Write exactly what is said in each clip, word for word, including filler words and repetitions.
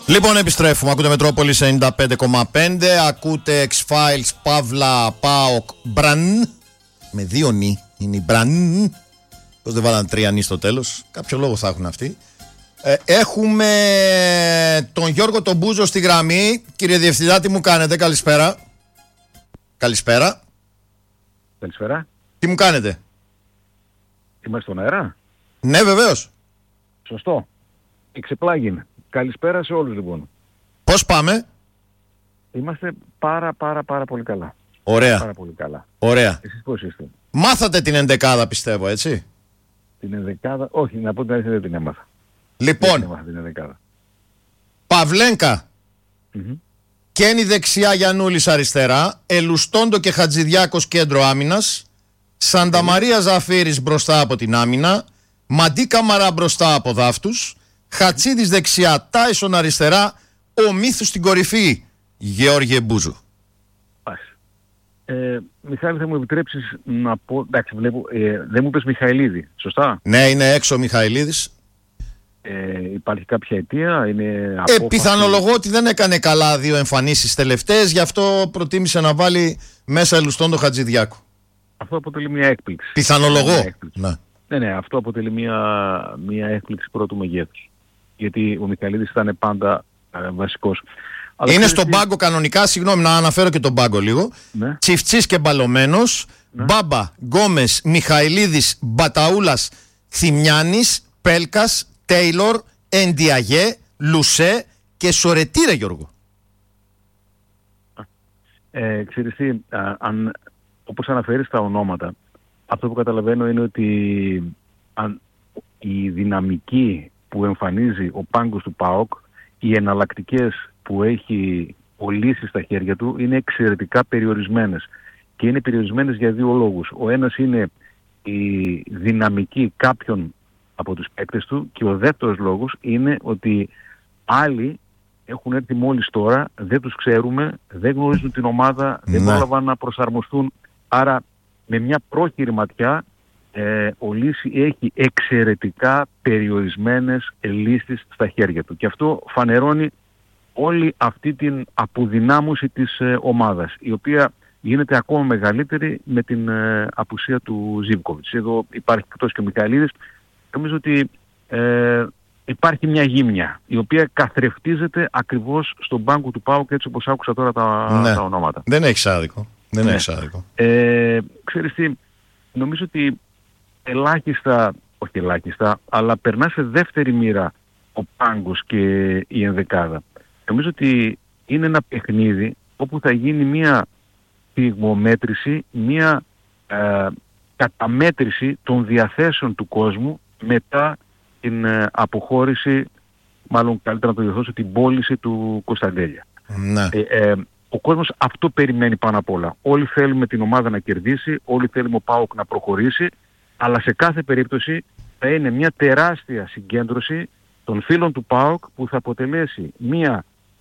Λοιπόν, επιστρέφουμε. Ακούτε Μετρόπολης ενενήντα πέντε κόμμα πέντε. Ακούτε X-Files, Παύλα, ΠΑΟΚ, Μπραν. Με δύο νι. Είναι η Μπραν. Πώς δεν βάλανε τρία νι στο τέλος. Κάποιο λόγο θα έχουν αυτοί. Ε, έχουμε τον Γιώργο τον Μπούζο στη γραμμή. Κύριε Διευθυντά, τι μου κάνετε? Καλησπέρα. Καλησπέρα. Καλησπέρα. Τι μου κάνετε? Είμαστε στον αέρα. Ναι, βεβαίως. Σωστό. Εξεπλάγιν. Καλησπέρα σε όλους λοιπόν. Πώς πάμε? Είμαστε πάρα πάρα πάρα πολύ καλά. Ωραία. Πάρα πολύ καλά. Ωραία. Εσείς πώς είστε? Μάθατε την ενδεκάδα, πιστεύω, έτσι? Την ενδεκάδα, όχι, να πω την αλήθεια, δεν την έμαθα. Λοιπόν, Δεν έμαθα την ενδεκάδα. Παυλένκα, Mm-hmm. Κένι δεξιά, Γιαννούλης αριστερά, Ελουστόντο και Χατζηδιάκος κέντρο άμυνας, Σανταμαρία Ζαφύρης μπροστά από την άμυνα, Μαντί Καμαρά μπροστά από δάφτους, Χατσίδης δεξιά, Τάισον αριστερά, ο Μύθους στην κορυφή, Γεώργιε Μπούζου. Ε, Μιχάλη, θα μου επιτρέψεις να πω, εντάξει, βλέπω, ε, δεν μου πες Μιχαηλίδη, σωστά? Ναι, είναι έξω ο Μιχαηλίδης. Ε, υπάρχει κάποια αιτία, είναι Ε, απόφαση... πιθανολογώ ότι δεν έκανε καλά δύο εμφανίσεις τελευταίες, γι' αυτό προτίμησε να βάλει μέσα Ελουστόντο Χατζηδιάκο. Αυτό αποτελεί μια έκπληξη. Πιθανολογώ. Μια έκπληξη. Ναι. Ναι, ναι, αυτό αποτελεί μια, μια έκπληξη πρώτου μεγέθους. Γιατί ο Μιχαηλίδης ήταν πάντα ε, βασικός. Αλλά είναι ξέρεις στον τι... πάγκο κανονικά, συγγνώμη να αναφέρω και τον πάγκο λίγο. Ναι. Τσιφτσής και Μπαλωμένος, Ναι. Μπάμπα, Γκόμες, Μιχαηλίδης, Μπαταούλας, Θημιάνης, Πέλκας, Τέιλορ, Εντιαγέ, Λουσέ και Σορετήρα, Γιώργο. Ε, ξέρεις τι, α, αν, όπως αναφέρεις τα ονόματα, αυτό που καταλαβαίνω είναι ότι αν, η δυναμική που εμφανίζει ο πάγκος του ΠΑΟΚ, οι εναλλακτικές που έχει ο Λύσης στα χέρια του είναι εξαιρετικά περιορισμένες. Και είναι περιορισμένες για δύο λόγους. Ο ένας είναι η δυναμική κάποιων από τους παίκτες του και ο δεύτερος λόγος είναι ότι άλλοι έχουν έρθει μόλις τώρα, δεν τους ξέρουμε, δεν γνωρίζουν την ομάδα, δεν Ναι. πρόλαβαν να προσαρμοστούν. Άρα με μια πρόχειρη ματιά ε, ο Λύση έχει εξαιρετικά περιορισμένες λύσεις στα χέρια του. Και αυτό φανερώνει όλη αυτή την αποδυνάμωση της ε, ομάδας, η οποία γίνεται ακόμα μεγαλύτερη με την ε, απουσία του Ζίβκοβιτς. Εδώ υπάρχει εκτός και ο Μιχαηλίδης. Νομίζω ότι ε, υπάρχει μια γύμνια, η οποία καθρεφτίζεται ακριβώς στον πάγκο του ΠΑΟΚ, έτσι όπως άκουσα τώρα τα, Ναι. τα ονόματα. Δεν έχει άδικο. Δεν Ναι. έχει άδικο. Ε, ξέρεις τι, νομίζω ότι ελάχιστα, όχι ελάχιστα, αλλά περνά σε δεύτερη μοίρα ο πάγκος και η ενδεκάδα. Νομίζω ότι είναι ένα παιχνίδι όπου θα γίνει μια πυγμομέτρηση, μια ε, καταμέτρηση των διαθέσεων του κόσμου μετά την ε, αποχώρηση, μάλλον καλύτερα να το διορθώσω, την πώληση του Κωνσταντέλια. Ναι. Ε, ε, ο κόσμος αυτό περιμένει πάνω απ' όλα. Όλοι θέλουμε την ομάδα να κερδίσει, όλοι θέλουμε ο ΠΑΟΚ να προχωρήσει, αλλά σε κάθε περίπτωση θα είναι μια τεράστια συγκέντρωση των φίλων του ΠΑΟΚ που θα αποτελέσει μια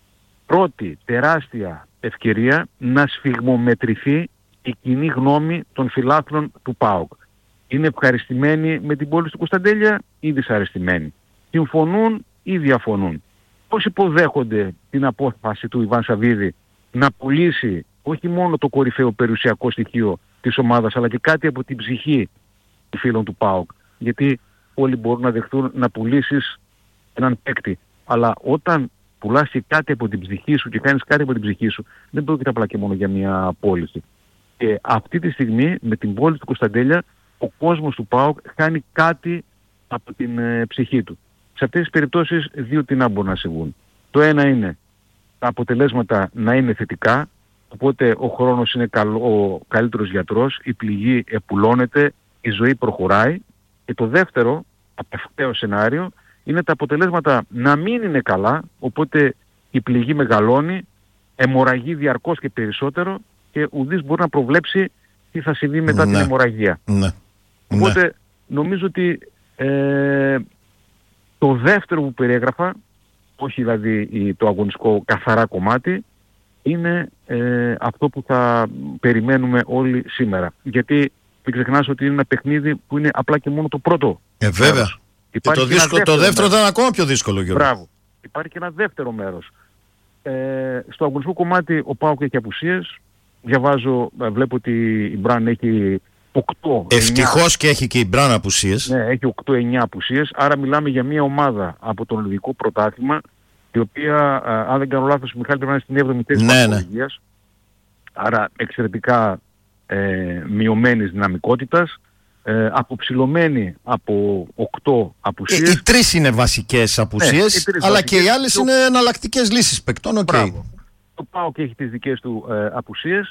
πρώτη τεράστια ευκαιρία να σφιγμομετρηθεί η κοινή γνώμη των φιλάθλων του ΠΑΟΚ. Είναι ευχαριστημένοι με την πώληση του Κωνσταντέλια ή δυσαρεστημένοι? Συμφωνούν ή διαφωνούν? Πώς υποδέχονται την απόφαση του Ιβάν Σαββίδη να πουλήσει όχι μόνο το κορυφαίο περιουσιακό στοιχείο της ομάδας, αλλά και κάτι από την ψυχή των φίλων του ΠΑΟΚ? Γιατί όλοι μπορούν να δεχτούν να πουλήσεις έναν παίκτη, αλλά όταν πουλάς και κάτι από την ψυχή σου και κάνεις κάτι από την ψυχή σου, δεν πρόκειται απλά και μόνο για μια πώληση. Και αυτή τη στιγμή με την πώληση του Κωνσταντέλια ο κόσμος του ΠΑΟΚ χάνει κάτι από την ε, ψυχή του. Σε αυτές τις περιπτώσεις δύο τινά μπορούν να συμβούν. Το ένα είναι τα αποτελέσματα να είναι θετικά, οπότε ο χρόνος είναι καλό, ο καλύτερος γιατρός, η πληγή επουλώνεται, η ζωή προχωράει. Και το δεύτερο, απευκταίο σενάριο, είναι τα αποτελέσματα να μην είναι καλά, οπότε η πληγή μεγαλώνει, αιμορραγεί διαρκώς και περισσότερο και ουδής μπορεί να προβλέψει τι θα συμβεί μετά Ναι. την αιμορραγία. Ναι. Οπότε Ναι. νομίζω ότι ε, το δεύτερο που περιέγραφα, όχι δηλαδή η- το αγωνιστικό καθαρά κομμάτι, είναι ε, αυτό που θα περιμένουμε όλοι σήμερα. Γιατί μην ξεχνάς ότι είναι ένα παιχνίδι που είναι απλά και μόνο το πρώτο. Ε, βέβαια. μέρος. Και Υπάρχει το, και ένα δύσκολο, το δεύτερο μέρος. θα είναι ακόμα πιο δύσκολο, Γιώργο. Μπράβο. υπάρχει και ένα δεύτερο μέρος. Ε, στο αγωνιστικό κομμάτι ο ΠΑΟΚ έχει απουσίες. Διαβάζω, βλέπω ότι η Μπραν έχει οκτώ. Ευτυχώς και έχει και η Μπραν απουσίες. Ναι, έχει οκτώ εννιά απουσίες. Άρα μιλάμε για μια ομάδα από το ελληνικό πρωτάθλημα, η οποία, αν δεν κάνω λάθος, Μιχάλη, πρέπει να είναι στην έβδομη θέση της βαθμολογίας. Άρα εξαιρετικά ε, μειωμένης δυναμικότητας. Ε, αποψηλωμένη από οκτώ απουσίες. Οι, οι τρεις είναι βασικές απουσίες, ναι, αλλά βασικές, και οι άλλες το... είναι εναλλακτικές λύσεις παικτών. Okay. Το ΠΑΟΚ έχει τις δικές του ε, απουσίες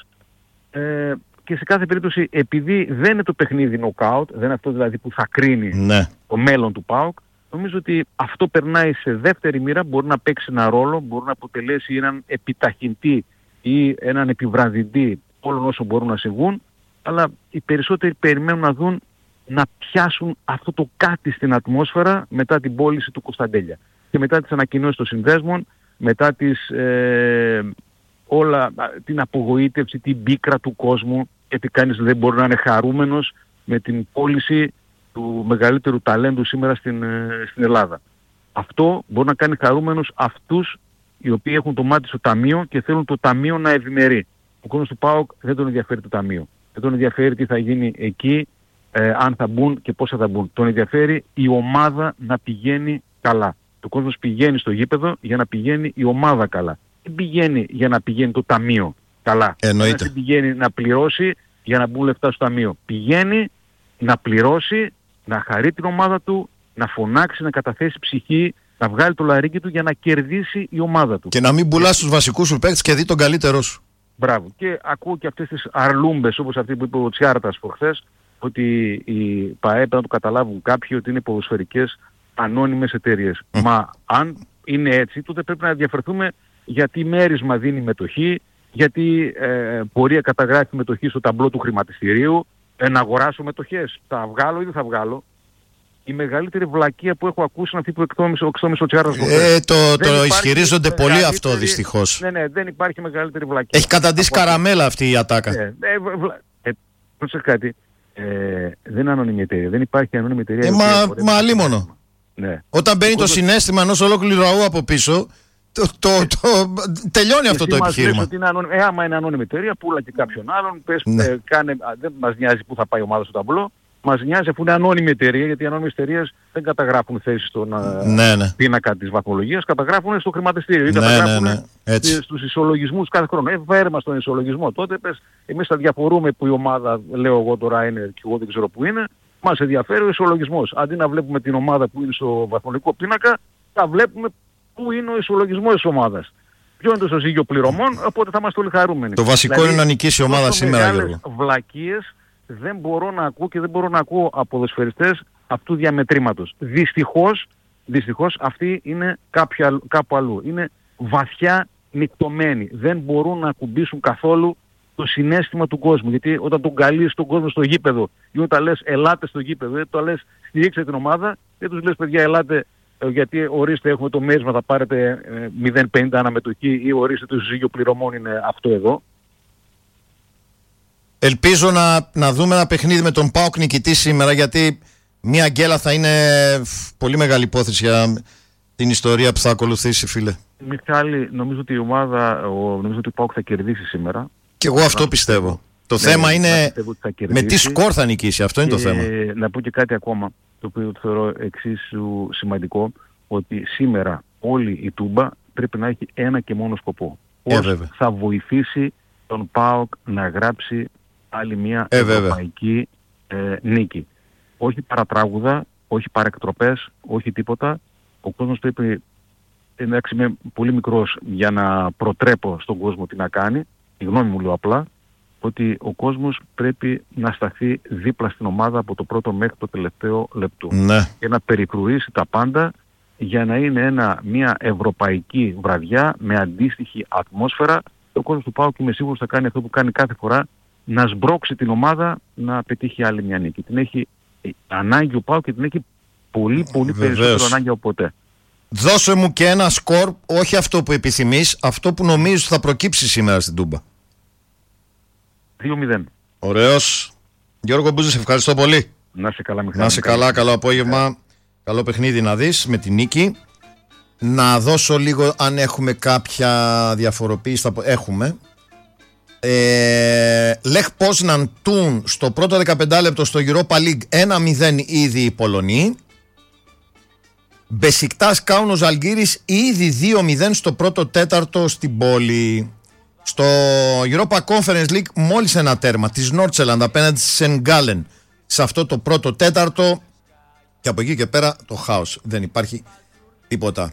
ε, και σε κάθε περίπτωση, επειδή δεν είναι το παιχνίδι knockout, δεν είναι αυτό δηλαδή που θα κρίνει, ναι, το μέλλον του ΠΑΟΚ, νομίζω ότι αυτό περνάει σε δεύτερη μοίρα, μπορεί να παίξει ένα ρόλο, μπορεί να αποτελέσει έναν επιταχυντή ή έναν επιβραδυντή όλων όσων μπορούν να συμβούν, αλλά οι περισσότεροι περιμένουν να δουν να πιάσουν αυτό το κάτι στην ατμόσφαιρα μετά την πώληση του Κωνσταντέλια και μετά τις ανακοινώσεις των συνδέσμων, μετά τις, ε, όλα, την απογοήτευση, την πίκρα του κόσμου, γιατί κανείς δεν μπορεί να είναι χαρούμενος με την πώληση του μεγαλύτερου ταλέντου σήμερα στην, στην Ελλάδα. Αυτό μπορεί να κάνει χαρούμενους αυτούς οι οποίοι έχουν το μάτι στο ταμείο και θέλουν το ταμείο να ευημερεί. Ο κόσμος του ΠΑΟΚ δεν τον ενδιαφέρει το ταμείο. Δεν τον ενδιαφέρει τι θα γίνει εκεί, ε, αν θα μπουν και πόσα θα μπουν. Τον ενδιαφέρει η ομάδα να πηγαίνει καλά. Ο κόσμος πηγαίνει στο γήπεδο για να πηγαίνει η ομάδα καλά. Δεν πηγαίνει για να πηγαίνει το ταμείο καλά. Εννοείται. Δεν πηγαίνει να πληρώσει για να μπουν λεφτά στο ταμείο. Πηγαίνει να πληρώσει, να χαρεί την ομάδα του, να φωνάξει, να καταθέσει ψυχή, να βγάλει το λαρίκι του για να κερδίσει η ομάδα του. Και να μην πουλάς τους βασικούς σου παίκτες και δει τον καλύτερό σου. Μπράβο. Και ακούω και αυτές τις αρλούμπες, όπως αυτή που είπε ο Τσιάρτας προχθές, ότι οι ΠΑΕ πρέπει να το καταλάβουν κάποιοι ότι είναι ποδοσφαιρικές ανώνυμες εταιρείες. Mm. Μα αν είναι έτσι, τότε πρέπει να διαφερθούμε γιατί μέρισμα δίνει μετοχή, γιατί ε, πορεία καταγράφει μετοχή στο ταμπλό του χρηματιστηρίου, ε, να αγοράσω μετοχές. Θα βγάλω ή δεν θα βγάλω. Η μεγαλύτερη βλακεία που έχω ακούσει είναι αυτή που εκτόμησε ο Τσιάρτας. Ε, το το ισχυρίζονται πολύ αυτό δυστυχώς. Ναι, ναι, δεν υπάρχει μεγαλύτερη βλακεία. Έχει καταντήσει καραμέλα αυτή η ατάκα. Ε, ε, βλα... ε, πρόσεχε κάτι. Ε, δεν είναι ανώνυμη εταιρεία. Δεν υπάρχει ανώνυμη εταιρεία. Ε, μα μα αλίμονο. Ναι. Όταν μπαίνει το συναίσθημα ενός ολόκληρου λαού από πίσω, το, το, το, τελειώνει αυτό το επιχείρημα. Ότι είναι ανώνυμη, ε, άμα είναι ανώνυμη εταιρεία, πούλα και κάποιον άλλον. Πες, ναι. ε, κάνε, δεν μας νοιάζει που θα πάει η ομάδα στο ταμπλό. Μας νοιάζει αφού είναι ανώνυμη εταιρεία, γιατί οι ανώνυμες εταιρείες δεν καταγράφουν θέσεις στον ναι, ναι. πίνακα της βαθμολογίας, καταγράφουν στο χρηματιστήριο ή ναι, καταγράφουν ναι, ναι. στους ισολογισμούς κάθε χρόνο. Ε, φέρε μας τον ισολογισμό. Τότε πες, εμείς θα διαφορούμε που η ομάδα, λέω εγώ τώρα είναι και εγώ δεν ξέρω που είναι, μας ενδιαφέρει ο ισολογισμός. Αντί να βλέπουμε την ομάδα που είναι στο βαθμολογικό πίνακα, θα βλέπουμε πού είναι ο ισολογισμός της ομάδας. Ποιο είναι το ισοζύγιο πληρωμών, οπότε θα είμαστε όλοι χαρούμενοι. Το βασικό δηλαδή, είναι να νικήσει η ομάδα σήμερα, Γιώργο. Βλακίες δεν μπορώ να ακούω και δεν μπορώ να ακούω από ποδοσφαιριστές αυτού διαμετρήματος. Δυστυχώς, δυστυχώς αυτοί είναι κάποιο, κάπου αλλού. Είναι βαθιά νικτωμένοι. Δεν μπορούν να ακουμπήσουν καθόλου το συναίσθημα του κόσμου. Γιατί όταν τον καλείς τον κόσμο στο γήπεδο ή όταν λες ελάτε στο γήπεδο, δεν το λες στηρίξτε την ομάδα, δεν τους λες παιδιά ελάτε γιατί ορίστε έχουμε το μέρισμα θα πάρετε μηδέν κόμμα πενήντα αναμετοχή ή ορίστε το ισοζύγιο πληρωμών είναι αυτό εδώ. Ελπίζω να, να δούμε ένα παιχνίδι με τον ΠΑΟΚ νικητή σήμερα, γιατί μια γκέλα θα είναι πολύ μεγάλη υπόθεση για την ιστορία που θα ακολουθήσει, φίλε. Μιχάλη, νομίζω ότι η ομάδα, ο, νομίζω ότι ο ΠΑΟΚ θα κερδίσει σήμερα. Και εγώ αυτό πιστεύω. Το ναι, θέμα είναι με τι σκορ θα νικήσει, αυτό είναι το θέμα. Να πω και κάτι ακόμα, το οποίο το θεωρώ εξίσου σημαντικό, ότι σήμερα όλη η Τούμπα πρέπει να έχει ένα και μόνο σκοπό. Πώς ε, θα βοηθήσει τον ΠΑΟΚ να γράψει άλλη μια ε, ευρωπαϊκή ε, νίκη. Όχι παρατράγουδα, όχι παρεκτροπές, όχι τίποτα. Ο κόσμος πρέπει, εντάξει είμαι πολύ μικρός για να προτρέπω στον κόσμο τι να κάνει, η γνώμη μου λέω απλά, ότι ο κόσμος πρέπει να σταθεί δίπλα στην ομάδα από το πρώτο μέχρι το τελευταίο λεπτό. Ναι. Και να περιφρουρήσει τα πάντα για να είναι ένα, μια ευρωπαϊκή βραδιά με αντίστοιχη ατμόσφαιρα. Ο κόσμος του ΠΑΟΚ είμαι σίγουρος θα κάνει αυτό που κάνει κάθε φορά, να σμπρώξει την ομάδα να πετύχει άλλη μια νίκη. Την έχει ανάγκη ο ΠΑΟΚ και την έχει πολύ πολύ Βεβαίως. περισσότερο ανάγκη από ποτέ. Δώσε μου και ένα σκορ, όχι αυτό που επιθυμείς, αυτό που νομίζεις θα προκύψει σήμερα στην Τούμπα. δύο μηδέν. Ωραίος. Γιώργο Μπούζη, σε ευχαριστώ πολύ. Να σε καλά, Μιχάλη. Να σε καλά, καλό απόγευμα. Καλό παιχνίδι να δεις με τη νίκη. Να δώσω λίγο αν έχουμε κάποια διαφοροποίηση. Έχουμε. Ε, Λεχ Πόσναν Τούν στο πρώτο δεκαπέντε λεπτό στο Europa League ένα μηδέν ήδη οι Πολωνοί. Μπεσικτάς Κάουνος Ζαλγκίρις ήδη δύο μηδέν στο πρώτο τέταρτο στην πόλη. Στο Europa Conference League μόλις ένα τέρμα της Νόρτσελαντ απέναντι στη Σενγκάλεν σε αυτό το πρώτο τέταρτο, και από εκεί και πέρα το χάος, δεν υπάρχει τίποτα.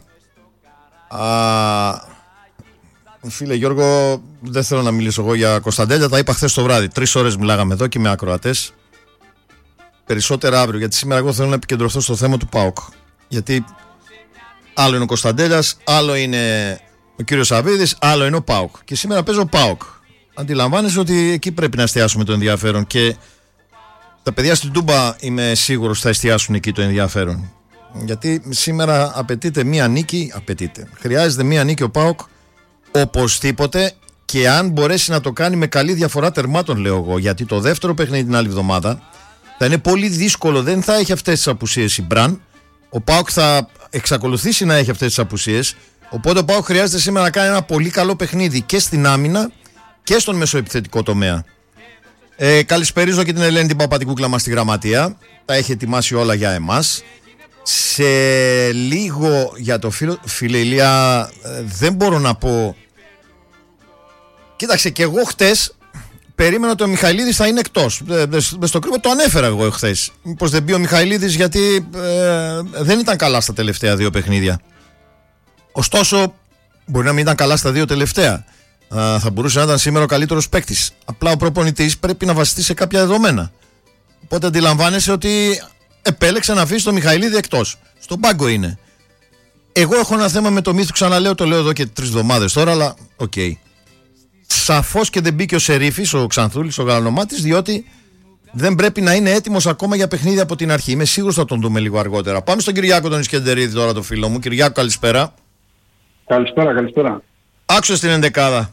Α, φίλε Γιώργο, δεν θέλω να μιλήσω εγώ για Κωνσταντέλια, τα είπα χθες το βράδυ, τρεις ώρες μιλάγαμε εδώ και με ακροατές. Περισσότερα αύριο, γιατί σήμερα εγώ θέλω να επικεντρωθώ στο θέμα του ΠΑΟΚ, γιατί άλλο είναι ο Κωνσταντέλιας, άλλο είναι ο κύριος Σαββίδης, άλλο είναι ο ΠΑΟΚ. Και σήμερα παίζω ο ΠΑΟΚ. Αντιλαμβάνεσαι ότι εκεί πρέπει να εστιάσουμε το ενδιαφέρον, και τα παιδιά στην Τούμπα είμαι σίγουρος θα εστιάσουν εκεί το ενδιαφέρον. Γιατί σήμερα απαιτείται μία νίκη, απαιτείται. Χρειάζεται μία νίκη ο ΠΑΟΚ οπωσδήποτε, και αν μπορέσει να το κάνει με καλή διαφορά τερμάτων, λέω εγώ. Γιατί το δεύτερο παιχνίδι την άλλη εβδομάδα θα είναι πολύ δύσκολο, δεν θα έχει αυτές τις απουσίες η Μπραν. Ο ΠΑΟΚ θα εξακολουθήσει να έχει αυτές τις απουσίες. Οπότε ο ΠΑΟΚ χρειάζεται σήμερα να κάνει ένα πολύ καλό παιχνίδι και στην άμυνα και στον μεσοεπιθετικό τομέα. Ε, καλησπερίζω και την Ελένη την Παπατικούκλα μας στη γραμματεία. Τα έχει ετοιμάσει όλα για εμάς. Σε λίγο για το φίλο, φίλε Ηλία, ε, δεν μπορώ να πω. Κοίταξε, και εγώ χτες περίμενα ότι ο Μιχαηλίδης θα είναι εκτός. Ε, με στο κρύβο το ανέφερα εγώ χθες. Μήπως δεν μπει ο Μιχαηλίδης, γιατί ε, δεν ήταν καλά στα τελευταία δύο παιχνίδια. Ωστόσο, μπορεί να μην ήταν καλά στα δύο τελευταία. Α, θα μπορούσε να ήταν σήμερα ο καλύτερος παίκτης. Απλά ο προπονητής πρέπει να βασιστεί σε κάποια δεδομένα. Οπότε αντιλαμβάνεσαι ότι επέλεξε να αφήσει τον Μιχαηλίδη εκτός. Στον πάγκο είναι. Εγώ έχω ένα θέμα με το Μίθου, ξαναλέω, το λέω εδώ και τρεις εβδομάδες τώρα, αλλά οκ. Okay. Σαφώς και δεν μπήκε ο Σερίφης, ο Ξανθούλης, ο Γαλανομάτης, διότι δεν πρέπει να είναι έτοιμος ακόμα για παιχνίδι από την αρχή. Είμαι σίγουρος θα τον δούμε λίγο αργότερα. Πάμε στον Κυριάκο τον Ισκεντερίδη τώρα, το φίλο μου. Κυριάκο, καλησπέρα. Καλησπέρα, καλησπέρα. Άκουσες την ενδεκάδα?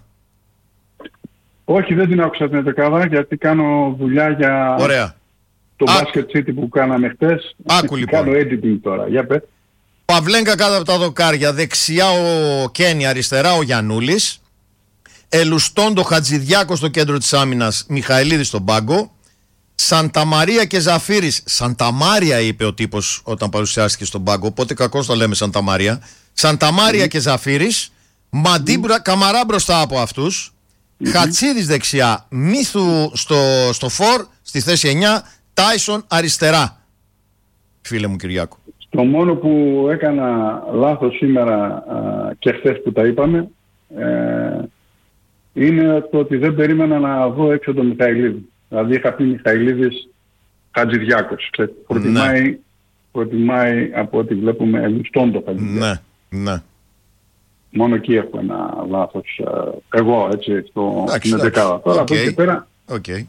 Όχι, δεν την άκουσα την ενδεκάδα, γιατί κάνω δουλειά για Ωραία. το Α... Basket City που κάναμε χτες. Άκου λοιπόν. Κάνω editing τώρα, για πες. Παυλέγκα κάτω από τα δοκάρια, δεξιά ο Κένι, αριστερά ο Γιαννούλης. Ελουστόντο Χατζηδιάκο στο κέντρο της άμυνας, Μιχαηλίδης στον πάγκο. Σανταμαρία και Ζαφύρης. Σανταμάρια είπε ο τύπος όταν παρουσιάστηκε στον πάγκο, οπότε κακώς το λέμε Σανταμαρία. Σανταμάρια mm. και Ζαφύρης. Μαντίμπρα, mm. Καμαρά μπροστά από αυτούς. Mm-hmm. Χατσίδης δεξιά. Μίθου στο, στο φορ, στη θέση εννιά. Τάισον αριστερά. Φίλε μου Κυριάκο. Το μόνο που έκανα λάθος σήμερα α, και χθες που τα είπαμε, ε, είναι το ότι δεν περίμενα να δω έξω τον Μιχαηλίδη. Δηλαδή είχα πει Μιχαηλίδης Χατζηδιάκος. Προτιμάει, ναι. προτιμάει από ό,τι βλέπουμε Ελουστόν το Χατζηδιάκο. Ναι, ναι. Μόνο εκεί έχω ένα λάθος. Εγώ έτσι στο δεκάδα. Τώρα okay. από εκεί και πέρα... Okay.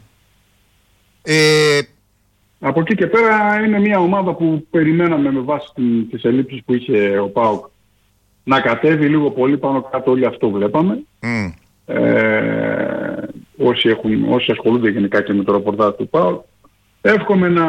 Ε... Από εκεί και πέρα είναι μια ομάδα που περιμέναμε με βάση τις ελλείψεις που είχε ο ΠΑΟΚ να κατέβει λίγο πολύ πάνω κάτω, όλοι αυτό βλέπαμε. Mm. Ε, όσοι, έχουν, όσοι ασχολούνται γενικά και με το ρεπορτάζ του ΠΑΟΚ, εύχομαι να,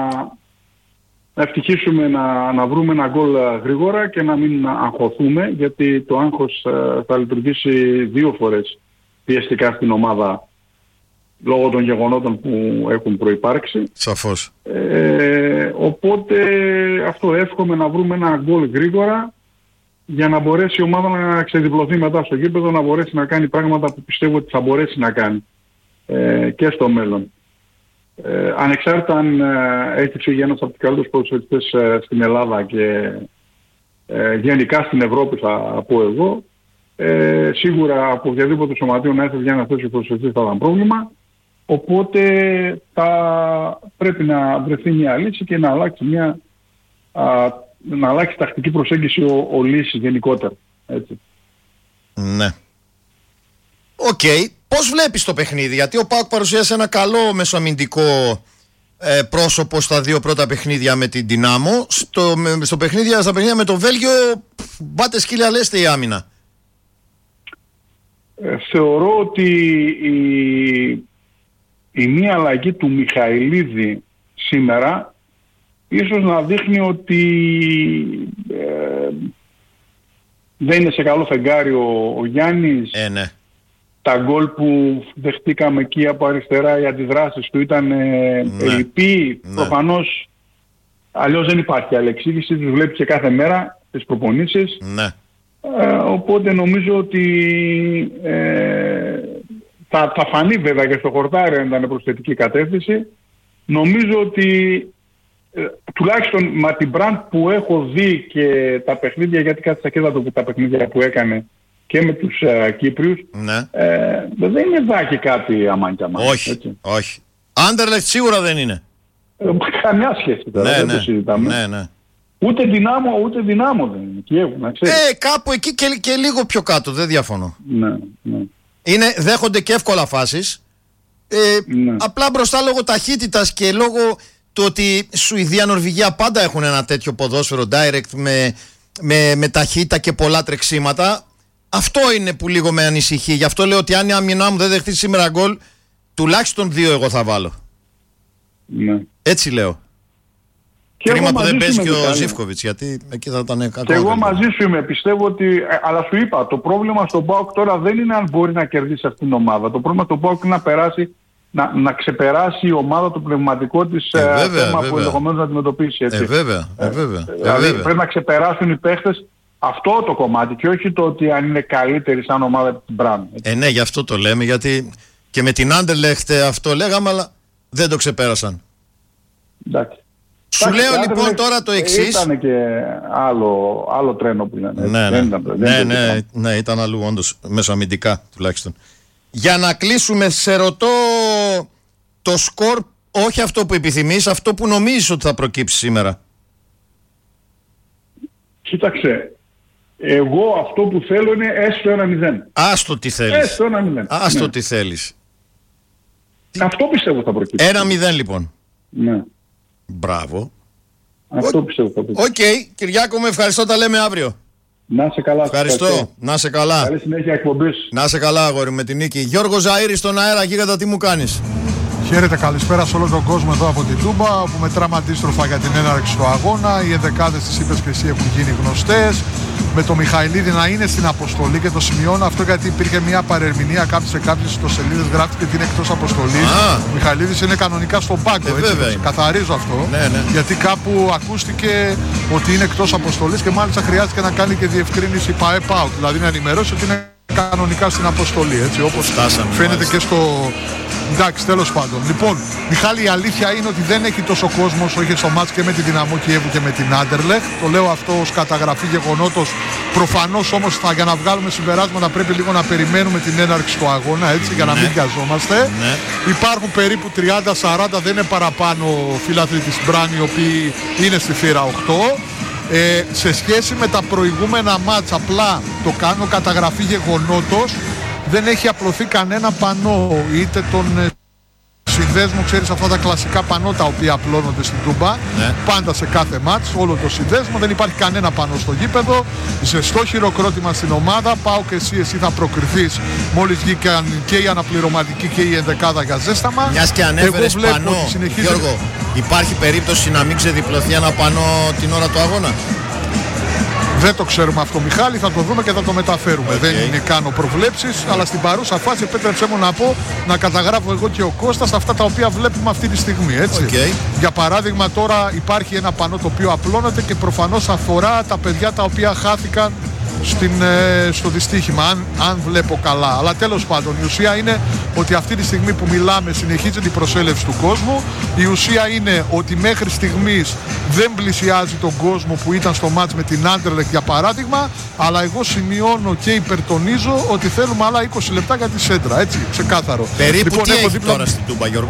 να ευτυχίσουμε να, να βρούμε ένα γκολ γρήγορα και να μην αγχωθούμε, γιατί το άγχος ε, θα λειτουργήσει δύο φορές πιεστικά στην ομάδα λόγω των γεγονότων που έχουν προϋπάρξει. Σαφώς. Ε, οπότε αυτό, εύχομαι να βρούμε ένα γκολ γρήγορα για να μπορέσει η ομάδα να ξεδιπλωθεί μετά στο γήπεδο, να μπορέσει να κάνει πράγματα που πιστεύω ότι θα μπορέσει να κάνει ε, και στο μέλλον. Ε, ανεξάρτητα αν ε, έχει φύγει ένας από τους καλύτερους ποδοσφαιριστές ε, στην Ελλάδα και ε, γενικά στην Ευρώπη θα πω εγώ, ε, σίγουρα από οποιαδήποτε σωματείο να έρθει για ένα τέτοιο ποδοσφαιριστής θα ήταν πρόβλημα. Οπότε θα πρέπει να βρεθεί μια λύση και να αλλάξει μια α, να αλλάξει τακτική προσέγγιση ο, ο Λύσης γενικότερα. Έτσι. Ναι. Οκ. Okay. Πώς βλέπεις το παιχνίδι? Γιατί ο ΠΑΟΚ παρουσίασε ένα καλό μεσοαμυντικό ε, πρόσωπο στα δύο πρώτα παιχνίδια με την Δυνάμο. Στο, με, στο παιχνίδια, στα παιχνίδια με το Βέλγιο, μπάτε σκύλια λέστε η άμυνα. Ε, θεωρώ ότι η, η μία αλλαγή του Μιχαηλίδη σήμερα ίσως να δείχνει ότι ε, δεν είναι σε καλό φεγγάρι ο, ο Γιάννης. Ε, ναι. Τα γκολ που δεχτήκαμε εκεί από αριστερά, οι αντιδράσεις του ήταν ε, Ναι. ελλειπή. Ναι. Προφανώς αλλιώς δεν υπάρχει άλλη εξήγηση. Τους βλέπει και κάθε μέρα τις προπονήσεις. Ναι. Ε, οπότε νομίζω ότι ε, θα, θα φανεί βέβαια και στο χορτάρι αν ήταν προς θετική κατεύθυνση. Νομίζω ότι ε, τουλάχιστον με την brand που έχω δει και τα παιχνίδια, γιατί κάθισα και είδα το, τα παιχνίδια που έκανε και με τους ε, Κύπριους, Ναι. ε, δεν είναι δάκι κάτι αμάν και αμάν. Όχι, έτσι. όχι. Άντερλεχτ σίγουρα δεν είναι. Ε, καμιά σχέση τώρα, Ναι, δεν ναι. το συζητάμε. Ναι, ναι. Ούτε δυνάμω, ούτε δυνάμω δεν είναι. Κιέβου, να ξέρεις. Ε, κάπου εκεί και, και λίγο πιο κάτω, δεν διαφωνώ. Ναι, ναι. Είναι, δέχονται και εύκολα φάσεις. Ε, Ναι. Απλά μπροστά λόγω ταχύτητας και λόγω του ότι Σουηδία, Νορβηγία πάντα έχουν ένα τέτοιο ποδόσφαιρο direct με, με, με ταχύτητα και πολλά τρεξίματα. Αυτό είναι που λίγο με ανησυχεί. Γι' αυτό λέω ότι αν η άμυνά μου δεν δεχτεί σήμερα γκολ, τουλάχιστον δύο εγώ θα βάλω. Ναι. Έτσι λέω. Και Κρίμα εγώ που δεν μαζί παίζει σου και είμαι, ο Μιχάλη. Ζίβκοβιτς, γιατί εκεί θα ήταν κακό. Και εγώ μαζί σου είμαι. Πιστεύω ότι. ε, αλλά σου είπα, το πρόβλημα στον ΠΑΟΚ τώρα δεν είναι αν μπορεί να κερδίσει αυτήν την ομάδα. Το πρόβλημα στον ΠΑΟΚ είναι να περάσει, να, να ξεπεράσει η ομάδα το πνευματικό της Ε, ε, βέβαια, θέμα βέβαια. που ενδεχομένως να αντιμετωπίσει. Έτσι. Ε, βέβαια, ε, βέβαια. Ε, Δηλαδή βέβαια. πρέπει να ξεπεράσουν οι παίχτες αυτό το κομμάτι και όχι το ότι αν είναι καλύτεροι σαν ομάδα από την Μπραν. Ε, ναι, γι' αυτό το λέμε, γιατί και με την Άντερλεχτ αυτό λέγαμε, αλλά δεν το ξεπέρασαν. Εντάξει. Σου Εντάξει, λέω άντε, λοιπόν δεν- τώρα το ε, εξής. Ήταν και άλλο, άλλο τρένο που λένε. έτσι. Ναι, ναι, Δεν ήταν- δεν ναι, ήταν ναι, τέτοιο. ναι, ήταν αλλού όντως, μεσοαμυντικά τουλάχιστον. Για να κλείσουμε, σε ρωτώ το σκορ, όχι αυτό που επιθυμείς, αυτό που νομίζεις ότι θα προκύψει σήμερα. Κοίταξε, εγώ αυτό που θέλω είναι έστω ένα μηδέν. Άστο τι θέλεις. Έστω ένα μηδέν. Άστο Ναι. τι θέλεις. Αυτό πιστεύω θα προκύψει. Ένα μηδέν λοιπόν. Ναι. Μπράβο. Αυτό Ο- πιστεύω θα προκύψει. Οκ, Κυριάκο μου, ευχαριστώ, τα λέμε αύριο. Να είσαι καλά. Ευχαριστώ, να είσαι καλά. Καλή συνέχεια εκπομπής. Να είσαι καλά, αγόρι, με την νίκη. Γιώργο Ζαΐρη στον αέρα, γίγαντα, τι μου κάνεις? Χαίρετε, καλησπέρα σε όλο τον κόσμο εδώ από την Τούμπα, όπου μετράμε αντίστροφα για την έναρξη του αγώνα. Οι ενδεκάδες της είπες και εσύ έχουν γίνει γνωστές. Με το Μιχαηλίδη να είναι στην αποστολή, και το σημειώνω αυτό γιατί υπήρχε μια παρερμηνία. Κάποιοι σε κάποιες ιστοσελίδες γράφτηκε ότι είναι εκτός αποστολής. Α. Ο Μιχαηλίδης είναι κανονικά στον πάγκο. Ε, έτσι, βέβαια το είναι. καθαρίζω αυτό. Ναι, ναι. Γιατί κάπου ακούστηκε ότι είναι εκτός αποστολής και μάλιστα χρειάστηκε να κάνει και διευκρίνηση ΠΑΕ-ΠΑΟΚ. Δηλαδή να ενημερώσει ότι είναι κανονικά στην αποστολή. Έτσι, όπως Φτάσαμε, φαίνεται μάλιστα. και στο. Εντάξει, τέλος πάντων. Λοιπόν, Μιχάλη, η αλήθεια είναι ότι δεν έχει τόσο κόσμο όσο είχε στο μάτς και με τη Δυναμό Κιέβου και με την Άντερλεχτ. Το λέω αυτό ως καταγραφή γεγονότος. Προφανώς όμως θα, για να βγάλουμε συμπεράσματα πρέπει λίγο να περιμένουμε την έναρξη του αγώνα, έτσι, για να Ναι. μην βιαζόμαστε. Ναι. Υπάρχουν περίπου τριάντα σαράντα, δεν είναι παραπάνω φίλαθλοι της Μπραν, οι οποίοι είναι στη θύρα οκτώ. Ε, σε σχέση με τα προηγούμενα μάτς, απλά το κάνω καταγραφή γεγονότος, δεν έχει απλωθεί κανένα πανό, είτε τον ε, συνδέσμο, ξέρεις, αυτά τα κλασικά πανό τα οποία απλώνονται στην Τούμπα, Ναι. πάντα σε κάθε μάτς, όλο το συνδέσμο, δεν υπάρχει κανένα πανό στο γήπεδο. Ζεστό χειροκρότημα στην ομάδα. Πάω και εσύ, εσύ θα προκριθείς μόλις βγήκαν και η αναπληρωματική και η ενδεκάδα για ζέσταμα. Μιας και ανέφερες Εγώ βλέπω πανό, ότι συνεχίζει- Γιώργο, υπάρχει περίπτωση να μην ξεδιπλωθεί ένα πανό την ώρα του αγώνα? Δεν το ξέρουμε αυτό, Μιχάλη, θα το δούμε και θα το μεταφέρουμε. Οκ. Δεν είναι κάνω προβλέψεις, αλλά στην παρούσα φάση επέτρεψέ μου να πω, να καταγράφω εγώ και ο Κώστας αυτά τα οποία βλέπουμε αυτή τη στιγμή, έτσι. Οκ. Για παράδειγμα, τώρα υπάρχει ένα πανό το οποίο απλώνεται και προφανώς αφορά τα παιδιά τα οποία χάθηκαν στην, ε, στο δυστύχημα, αν, αν βλέπω καλά. Αλλά τέλος πάντων, η ουσία είναι ότι αυτή τη στιγμή που μιλάμε συνεχίζεται η προσέλευση του κόσμου. Η ουσία είναι ότι μέχρι στιγμής δεν πλησιάζει τον κόσμο που ήταν στο μάτς με την Άντερλεχτ, για παράδειγμα, αλλά εγώ σημειώνω και υπερτονίζω ότι θέλουμε άλλα είκοσι λεπτά για τη σέντρα, έτσι, ξεκάθαρο. Περίπου Λοιπόν, τι έχω έχει δίπλα- τώρα στην Τούμπα, Γιώργο?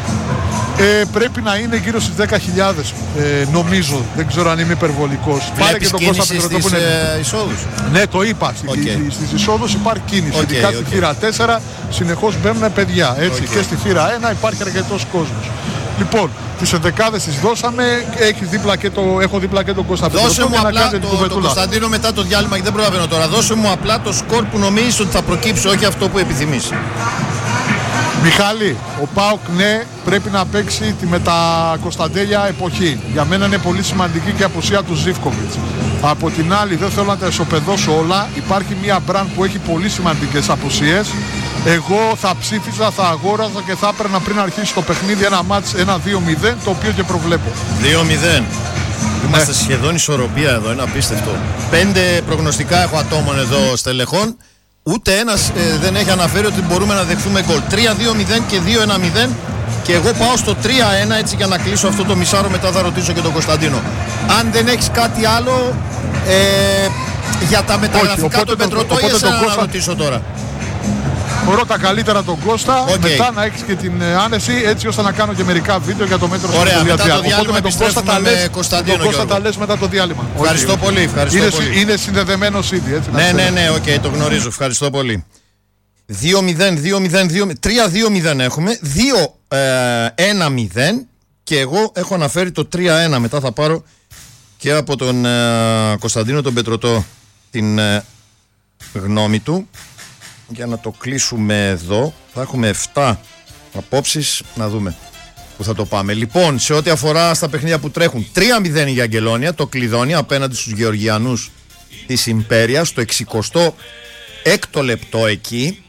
ε, πρέπει να είναι γύρω στις δέκα χιλιάδες, ε, νομίζω. Δεν ξέρω αν είμαι υπερβολικός. Βλέπεις Κώστα κίνηση Πετροδόπουλο στις που είναι- ε, εισόδους? Ναι, το είπα. Στη- Οκ. στη- Στις εισόδους υπάρχει κίνηση. Οκ, Ειδικά στη οκ. θύρα τέσσερα συνεχώς μπαίνουν παιδιά. Έτσι. Οκ. Και στη θύρα ένα υπάρχει αρκετός κόσμος. Λοιπόν, τις ενδεκάδες τις δώσαμε. Έχεις δίπλα και το, έχω δίπλα και τον Κώστα Δώσε Πετροδόπουλο μου για να απλά κάνετε την το, το κουβεντούλα. Κωνσταντίνο μετά το διάλειμμα, γιατί δεν προλαβαίνω τώρα. Δώσε μου απλά το σκορ που νομίζεις ότι θα προκύψει, όχι αυτό που επιθυμείς. Μιχάλη, ο ΠΑΟΚ ναι πρέπει να παίξει τη μετακωνσταντέλια εποχή. Για μένα είναι πολύ σημαντική και η απουσία του Ζίβκοβιτς. Από την άλλη δεν θέλω να τα ισοπεδώσω όλα. Υπάρχει μια μπραντ που έχει πολύ σημαντικές απουσίες. Εγώ θα ψήφιζα, θα αγόραζα και θα έπαιρνα πριν αρχίσει το παιχνίδι ένα μάτς ένα δύο μηδέν, το οποίο και προβλέπω. δύο μηδέν. Είμαστε ναι. σχεδόν ισορροπία εδώ, είναι απίστευτο. Πέντε προγνωστικά έχω ατόμων εδώ στελεχών. Ούτε ένας ε, δεν έχει αναφέρει ότι μπορούμε να δεχθούμε γκολ. τρία δύο μηδέν και δύο ένα μηδέν. Και εγώ πάω στο τρία ένα έτσι για να κλείσω αυτό το μισάρο. Μετά θα ρωτήσω και τον Κωνσταντίνο. Αν δεν έχεις κάτι άλλο ε, για τα μεταγραφικά του Πετρωτό, ή εσένα να ρωτήσω τώρα. Ρώτα καλύτερα τον Κώστα, okay. μετά να έχεις και την ε, άνεση έτσι ώστε να κάνω και μερικά βίντεο για το μέτρο. Ωραία, μετά το διάλειμμα. Οπότε με τον Κώστα τα λες, τον Κώστα τα λες μετά το διάλειμμα. Ευχαριστώ okay. πολύ, ευχαριστώ είναι, πολύ. Είναι συνδεδεμένος ήδη, έτσι. Ναι, ναι, ναι, οκ, okay, το γνωρίζω, ευχαριστώ πολύ. δύο μηδέν, δύο μηδέν, δύο μηδέν, τρία δύο μηδέν έχουμε, δύο ένα μηδέν και εγώ έχω αναφέρει το τρία ένα. Μετά θα πάρω και από τον ε, Κωνσταντίνο τον Πετρωτό την ε, γνώμη του. Για να το κλείσουμε εδώ. Θα έχουμε επτά απόψεις. Να δούμε που θα το πάμε. Λοιπόν, σε ό,τι αφορά στα παιχνίδια που τρέχουν, τρία μηδέν για Αγγελόνια. Το κλειδώνει απέναντι στους Γεωργιανούς της Ιμπέριας. Το εξηκοστό έκτο λεπτό εκεί.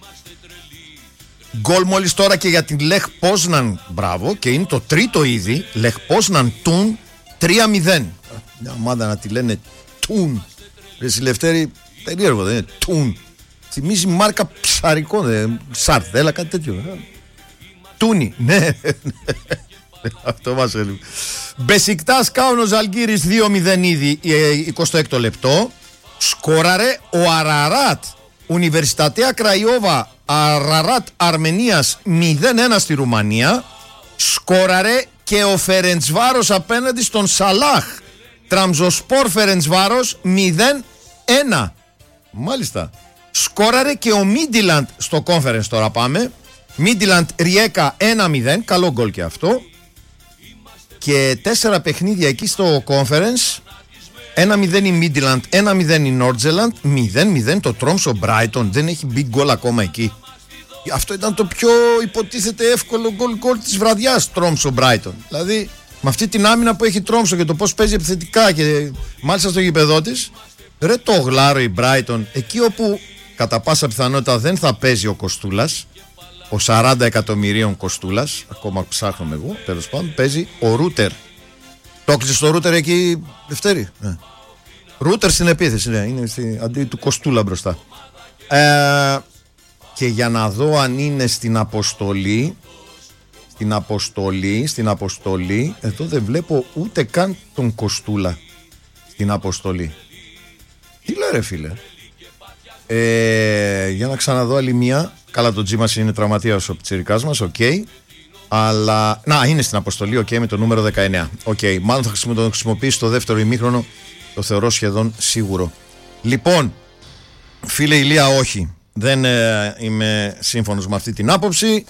Γκολ μόλις τώρα και για την Λεχ Πόσναν. Μπράβο. Και είναι το τρίτο ήδη. Λεχ Πόσναν Τούν τρία μηδέν. Μια ομάδα να τη λένε Τούν. Ρε Συλλευτέρη, περίεργο δεν είναι? Τούν. Θυμίζει μάρκα ψαρικών, Σάρθ, έλα κάτι τέτοιο. Τούνι, ναι. Αυτό μας έλεγε. Μπεσικτάς Κάουνος Ζαλγκίρις δύο μηδέν ήδη, εικοστό έκτο λεπτό. Σκόραρε ο Αραράτ, Ουνιβερσιτατέα Κραϊόβα, Αραράτ Αρμενίας μηδέν ένα στη Ρουμανία. Σκόραρε και ο Φερεντσβάρος απέναντι στον Σαλάχ, Τραμζοσπόρ Φερεντσβάρος μηδέν ένα. Μάλιστα. Σκόραρε και ο Μίντιλαντ στο conference, τώρα πάμε. Μίντιλαντ Ριέκα ένα μηδέν, καλό γκολ και αυτό. Και τέσσερα παιχνίδια εκεί στο conference. ένα μηδέν η Μίντιλαντ, ένα μηδέν η Νόρτζελαντ, μηδέν μηδέν το Τρόμσο Μπράιτον. Δεν έχει μπει γκολ ακόμα εκεί. Αυτό ήταν το πιο υποτίθεται εύκολο γκολ γκολ της βραδιάς, Τρόμσο Μπράιτον. Δηλαδή με αυτή την άμυνα που έχει Τρόμσο και το πώς παίζει επιθετικά και μάλιστα στο γήπεδό της. Ρε το γλάρο η Μπράιτον, εκεί όπου κατά πάσα πιθανότητα δεν θα παίζει ο Κοστούλας, ο σαράντα εκατομμυρίων Κοστούλας, ακόμα ψάχνουμε εγώ, τέλος πάντων, παίζει ο Ρούτερ. Το έκλεισε το Ρούτερ εκεί, Δευτέρη. Ναι. Ρούτερ στην επίθεση, ναι, είναι στη, αντί του Κοστούλα μπροστά. Ε, και για να δω αν είναι στην αποστολή, στην αποστολή, στην αποστολή, εδώ δεν βλέπω ούτε καν τον Κοστούλα στην αποστολή. Τι λέει ρε φίλε. Ε, για να ξαναδώ άλλη μία. Καλά, το Τζίμας είναι τραυματίας ο πιτσιρικάς μας, οκ. Okay. Αλλά, να, είναι στην αποστολή, οκ, okay, με το νούμερο δεκαεννιά. Οκ, okay. Μάλλον θα τον χρησιμοποιήσει το δεύτερο ημίχρονο. Το θεωρώ σχεδόν σίγουρο. Λοιπόν, φίλε Ηλία, όχι. Δεν ε, είμαι σύμφωνος με αυτή την άποψη.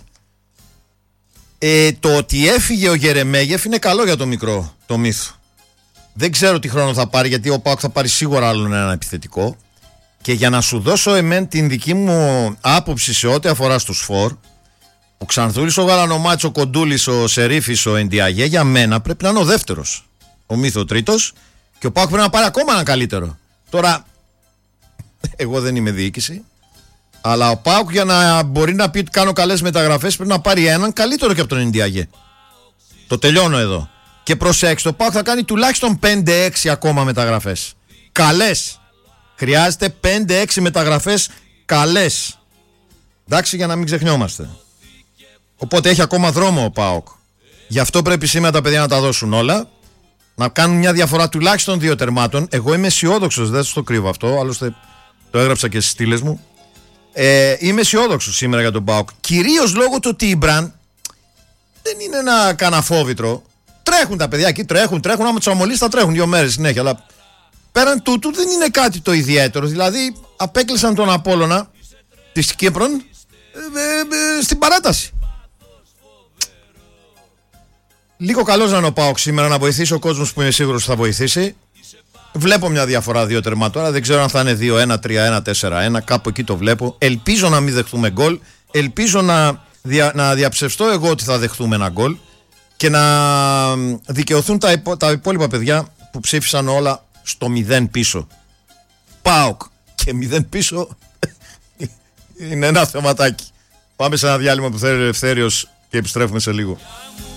Ε, το ότι έφυγε ο Γερεμέγεφ είναι καλό για το μικρό, το Μύθο. Δεν ξέρω τι χρόνο θα πάρει, γιατί ο ΠΑΟΚ θα πάρει σίγουρα άλλον ένα επιθετικό. Και για να σου δώσω εμέν την δική μου άποψη σε ό,τι αφορά στους φορ, ο Ξανθούλης, ο Γαλανομάτης, ο Κοντούλης, ο Σερίφης, ο Εντιαγέ, για μένα πρέπει να είναι ο δεύτερος. Ο Μύθο τρίτος. Και ο ΠΑΟΚ πρέπει να πάρει ακόμα ένα καλύτερο. Τώρα, εγώ δεν είμαι διοίκηση, αλλά ο ΠΑΟΚ για να μπορεί να πει ότι κάνω καλές μεταγραφές πρέπει να πάρει έναν καλύτερο και από τον Εντιαγέ. Το τελειώνω εδώ. Και προσέξτε, ο ΠΑΟΚ θα κάνει τουλάχιστον πέντε έξι ακόμα μεταγραφές. Καλές. Χρειάζεται πέντε έξι μεταγραφές καλές. Εντάξει, για να μην ξεχνιόμαστε. Οπότε έχει ακόμα δρόμο ο ΠΑΟΚ. Γι' αυτό πρέπει σήμερα τα παιδιά να τα δώσουν όλα. Να κάνουν μια διαφορά τουλάχιστον δύο τερμάτων. Εγώ είμαι αισιόδοξος, δεν σας το κρύβω αυτό. Άλλωστε το έγραψα και στις στήλες μου. Ε, είμαι αισιόδοξος σήμερα για τον ΠΑΟΚ. Κυρίως λόγω του ότι η Μπραν δεν είναι ένα καναφόβητρο. Τρέχουν τα παιδιά εκεί, τρέχουν, τρέχουν. Άμα τους αμολύσεις θα τρέχουν δύο μέρες συνέχεια. Αλλά πέραν τούτου δεν είναι κάτι το ιδιαίτερο. Δηλαδή απέκλεισαν τον Απόλλωνα της Κύπρων ε, ε, ε, στην παράταση. Λίγο καλός να είναι ο ΠΑΟΚ σήμερα, να βοηθήσει ο κόσμος που είμαι σίγουρος θα βοηθήσει. Βλέπω μια διαφορά δύο τερμάτων. Δεν ξέρω αν θα είναι δύο ένα, τρία ένα, τέσσερα ένα. Κάπου εκεί το βλέπω. Ελπίζω να μην δεχτούμε γκολ. Ελπίζω να δια, να διαψευστώ εγώ ότι θα δεχτούμε ένα γκολ και να δικαιωθούν τα, υπό, τα υπόλοιπα παιδιά που ψήφισαν όλα στο μηδέν πίσω. ΠΑΟΚ και μηδέν πίσω είναι ένα θεματάκι. Πάμε σε ένα διάλειμμα που θέλει ο Ελευθέριος και επιστρέφουμε σε λίγο.